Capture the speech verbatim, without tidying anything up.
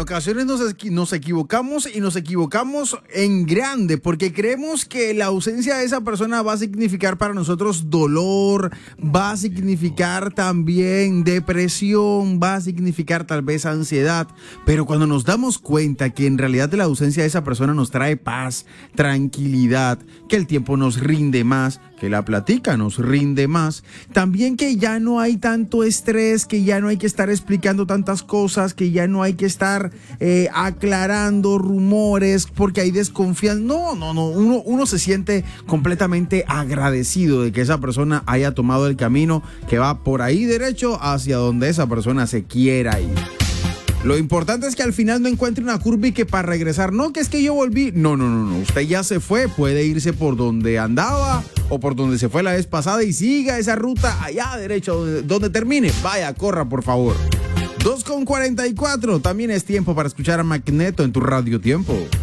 ocasiones nos, esqui- nos equivocamos y nos equivocamos en grande porque creemos que la ausencia de esa persona va a significar para nosotros dolor, va a significar también depresión, va a significar tal vez ansiedad, pero cuando nos damos cuenta que en realidad la ausencia de esa persona nos trae paz, tranquilidad, que el tiempo nos rinde más, que la plática nos rinde más, también que ya no hay tanto estrés, que ya no hay que estar explicando tantas cosas, que ya no hay que estar eh, aclarando rumores porque hay desconfianza. No, no, no, uno, uno se siente completamente agradecido de que esa persona haya tomado el camino que va por ahí derecho hacia donde esa persona se quiera ir. Lo importante es que al final no encuentre una curva y que para regresar, no, que es que yo volví. No, no, no, no. Usted ya se fue, puede irse por donde andaba o por donde se fue la vez pasada y siga esa ruta allá derecho, donde, donde termine. Vaya, corra, por favor. dos con cuarenta y cuatro. También es tiempo para escuchar a Magneto en tu Radio Tiempo.